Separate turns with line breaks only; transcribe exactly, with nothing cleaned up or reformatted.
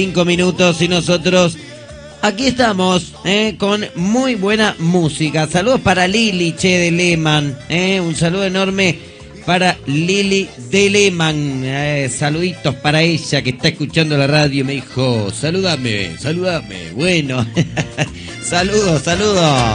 Cinco minutos y nosotros aquí estamos eh, con muy buena música. Saludos para Lili, che, de Lehmann. Eh, un saludo enorme para Lili de Lehmann. Eh, saluditos para ella que está escuchando la radio. Me dijo, saludame, saludame. Bueno, saludos, saludos.